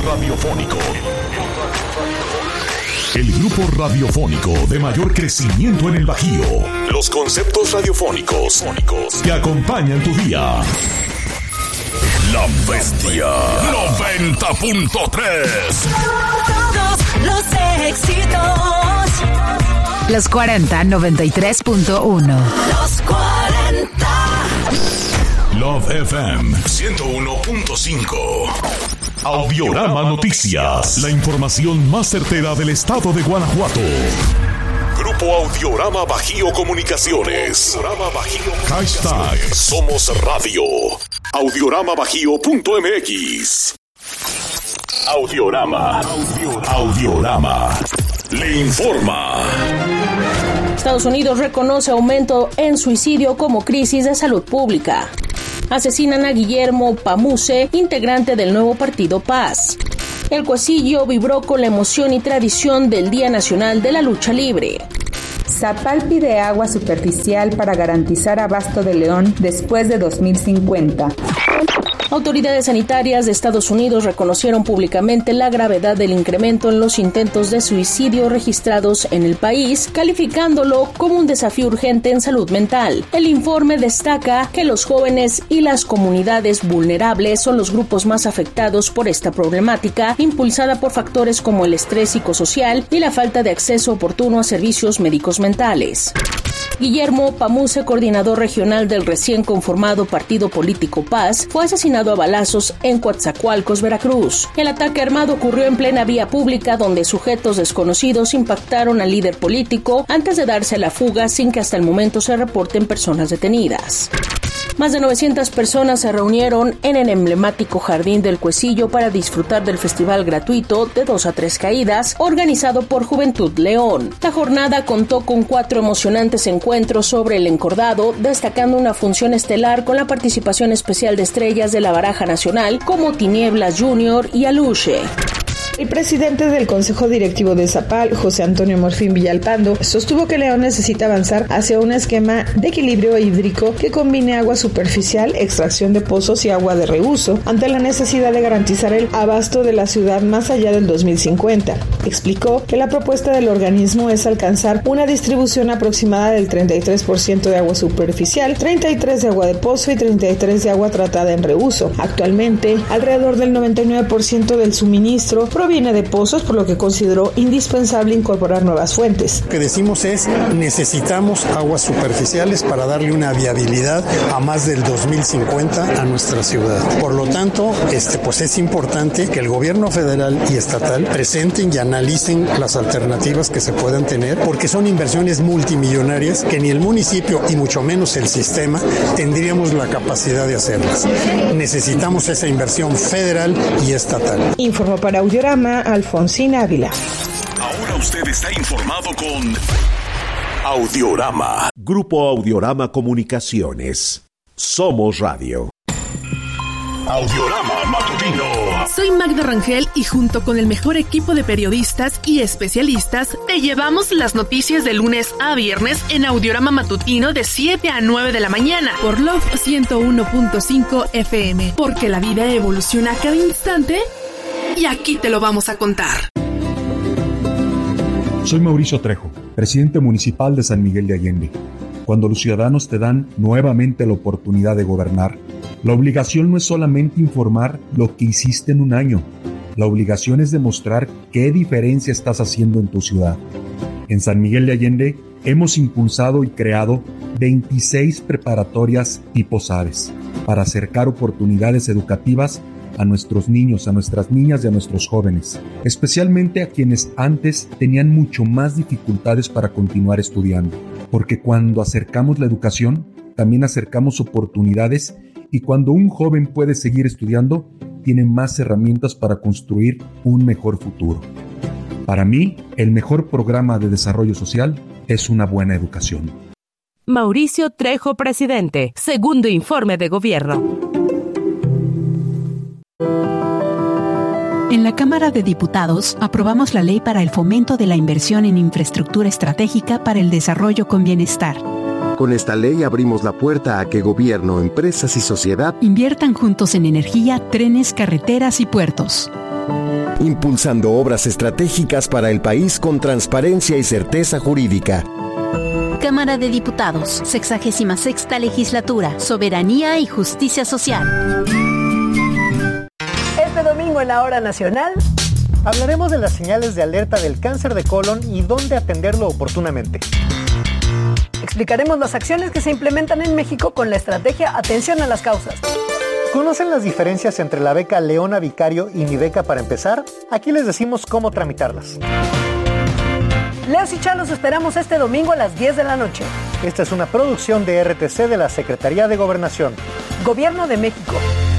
radiofónico. El grupo radiofónico de mayor crecimiento en el Bajío. Los conceptos radiofónicos que acompañan tu día. La Bestia 90.3. Todos los éxitos. Los 40 93.1. Los 40. Love FM 101.5. Audiorama Noticias. La información más certera del estado de Guanajuato. Grupo Audiorama Bajío Comunicaciones. Hashtag Somos Radio. Audioramabajío.mx. Audiorama le informa. Estados Unidos reconoce aumento en suicidio como crisis de salud pública. Asesinan a Guillermo Pamuse, integrante del nuevo partido Paz. El Cuecillo vibró con la emoción y tradición del Día Nacional de la Lucha Libre. Zapal pide agua superficial para garantizar abasto de León después de 2050. Autoridades sanitarias de Estados Unidos reconocieron públicamente la gravedad del incremento en los intentos de suicidio registrados en el país, calificándolo como un desafío urgente en salud mental. El informe destaca que los jóvenes y las comunidades vulnerables son los grupos más afectados por esta problemática, impulsada por factores como el estrés psicosocial y la falta de acceso oportuno a servicios médicos mentales. Guillermo Pamuse, coordinador regional del recién conformado partido político Paz, fue asesinado a balazos en Coatzacoalcos, Veracruz. El ataque armado ocurrió en plena vía pública donde sujetos desconocidos impactaron al líder político antes de darse a la fuga sin que hasta el momento se reporten personas detenidas. Más de 900 personas se reunieron en el emblemático Jardín del Cuecillo para disfrutar del festival gratuito de 2 a 3 caídas, organizado por Juventud León. La jornada contó con 4 emocionantes encuentros sobre el encordado, destacando una función estelar con la participación especial de estrellas de la baraja nacional como Tinieblas Jr. y Aluche. El presidente del Consejo Directivo de Zapal, José Antonio Morfín Villalpando, sostuvo que León necesita avanzar hacia un esquema de equilibrio hídrico que combine agua superficial, extracción de pozos y agua de reuso, ante la necesidad de garantizar el abasto de la ciudad más allá del 2050. Explicó que la propuesta del organismo es alcanzar una distribución aproximada del 33% de agua superficial, 33% de agua de pozo y 33% de agua tratada en reuso. Actualmente, alrededor del 99% del suministro proviene de pozos, por lo que consideró indispensable incorporar nuevas fuentes. Lo que decimos es, necesitamos aguas superficiales para darle una viabilidad a más del 2050 a nuestra ciudad. Por lo tanto, pues es importante que el gobierno federal y estatal presenten y analicen las alternativas que se puedan tener, porque son inversiones multimillonarias que ni el municipio y mucho menos el sistema tendríamos la capacidad de hacerlas. Necesitamos esa inversión federal y estatal. Informó para Audiorama Alfonsín Ávila. Ahora usted está informado con Audiorama. Grupo Audiorama Comunicaciones. Somos Radio. Audiorama Matutino. Soy Magda Rangel y junto con el mejor equipo de periodistas y especialistas te llevamos las noticias de lunes a viernes en Audiorama Matutino de 7 a 9 de la mañana por Love 101.5 FM, porque la vida evoluciona a cada instante y aquí te lo vamos a contar. Soy Mauricio Trejo, presidente municipal de San Miguel de Allende. Cuando los ciudadanos te dan nuevamente la oportunidad de gobernar, la obligación no es solamente informar lo que hiciste en un año. La obligación es demostrar qué diferencia estás haciendo en tu ciudad. En San Miguel de Allende hemos impulsado y creado 26 preparatorias tipo SADES para acercar oportunidades educativas a nuestros niños, a nuestras niñas y a nuestros jóvenes, especialmente a quienes antes tenían mucho más dificultades para continuar estudiando, porque cuando acercamos la educación, también acercamos oportunidades y cuando un joven puede seguir estudiando, tiene más herramientas para construir un mejor futuro. Para mí, el mejor programa de desarrollo social es una buena educación. Mauricio Trejo, presidente. Segundo informe de gobierno. En la Cámara de Diputados aprobamos la ley para el fomento de la inversión en infraestructura estratégica para el desarrollo con bienestar. Con esta ley abrimos la puerta a que gobierno, empresas y sociedad inviertan juntos en energía, trenes, carreteras y puertos. impulsando obras estratégicas para el país con transparencia y certeza jurídica. Cámara de Diputados, 66ª Legislatura, Soberanía y Justicia Social. Este domingo en la Hora Nacional hablaremos de las señales de alerta del cáncer de colon y dónde atenderlo oportunamente. Explicaremos las acciones que se implementan en México con la estrategia Atención a las Causas. ¿Conocen las diferencias entre la beca Leona Vicario y Mi Beca para Empezar? Aquí les decimos cómo tramitarlas. Leos y Chá los esperamos este domingo a las 10 de la noche. Esta es una producción de RTC de la Secretaría de Gobernación. Gobierno de México.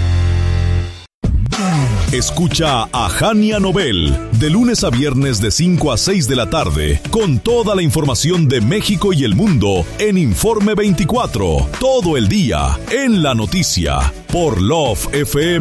Escucha a Jania Nobel de lunes a viernes de 5 a 6 de la tarde con toda la información de México y el mundo en Informe 24, todo el día en la noticia por Love FM